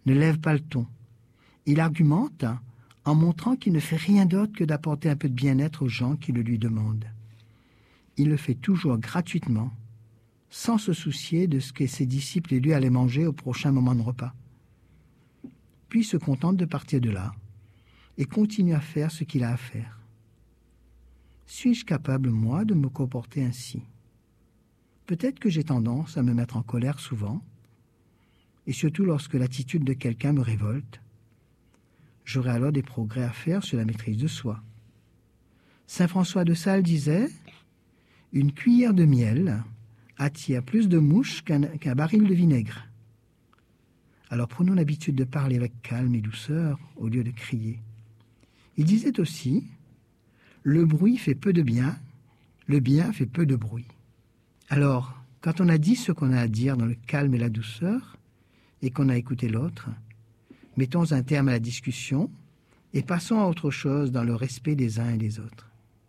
ne lève pas le ton. Il argumente en montrant qu'il ne fait rien d'autre que d'apporter un peu de bien-être aux gens qui le lui demandent. Il le fait toujours gratuitement, sans se soucier de ce que ses disciples et lui allaient manger au prochain moment de repas. Puis il se contente de partir de là et continue à faire ce qu'il a à faire. Suis-je capable, moi, de me comporter ainsi? Peut-être que j'ai tendance à me mettre en colère souvent, et surtout lorsque l'attitude de quelqu'un me révolte. J'aurai alors des progrès à faire sur la maîtrise de soi. Saint François de Sales disait « Une cuillère de miel attire plus de mouches qu'un baril de vinaigre. » Alors prenons l'habitude de parler avec calme et douceur au lieu de crier. Il disait aussi « Le bruit fait peu de bien, le bien fait peu de bruit. » Alors, quand on a dit ce qu'on a à dire dans le calme et la douceur, et qu'on a écouté l'autre, mettons un terme à la discussion et passons à autre chose dans le respect des uns et des autres.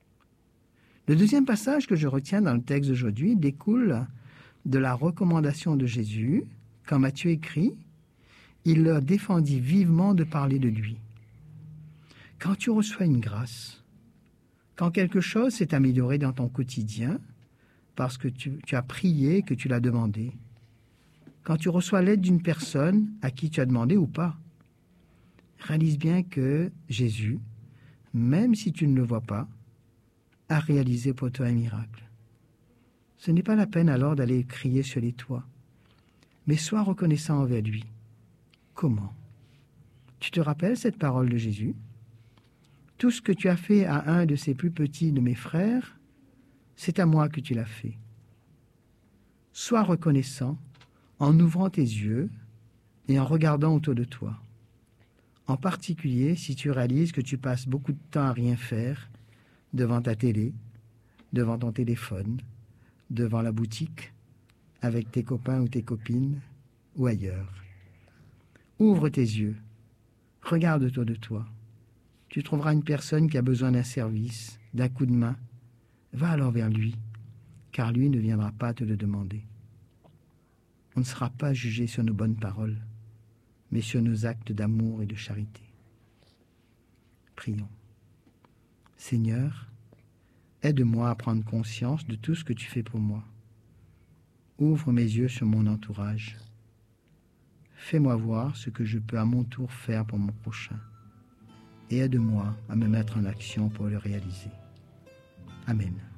Le deuxième passage que je retiens dans le texte d'aujourd'hui découle de la recommandation de Jésus, quand Matthieu écrit « Il leur défendit vivement de parler de lui ». Quand tu reçois une grâce, quand quelque chose s'est amélioré dans ton quotidien, parce que tu as prié, que tu l'as demandé, quand tu reçois l'aide d'une personne à qui tu as demandé ou pas, réalise bien que Jésus, même si tu ne le vois pas, a réalisé pour toi un miracle. Ce n'est pas la peine alors d'aller crier sur les toits, mais sois reconnaissant envers lui. Comment? Tu te rappelles cette parole de Jésus? Tout ce que tu as fait à un de ces plus petits de mes frères, c'est à moi que tu l'as fait. Sois reconnaissant en ouvrant tes yeux et en regardant autour de toi. En particulier, si tu réalises que tu passes beaucoup de temps à rien faire, devant ta télé, devant ton téléphone, devant la boutique, avec tes copains ou tes copines, ou ailleurs. Ouvre tes yeux, regarde autour de toi. Tu trouveras une personne qui a besoin d'un service, d'un coup de main. Va alors vers lui, car lui ne viendra pas te le demander. On ne sera pas jugé sur nos bonnes paroles, mais sur nos actes d'amour et de charité. Prions. Seigneur, aide-moi à prendre conscience de tout ce que tu fais pour moi. Ouvre mes yeux sur mon entourage. Fais-moi voir ce que je peux à mon tour faire pour mon prochain. Et aide-moi à me mettre en action pour le réaliser. Amen.